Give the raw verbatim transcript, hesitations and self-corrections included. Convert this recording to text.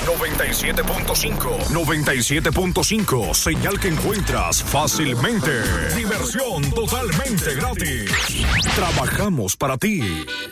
noventa y siete punto cinco. noventa y siete punto cinco, señal que encuentras fácilmente. Diversión totalmente gratis. Trabajamos para ti.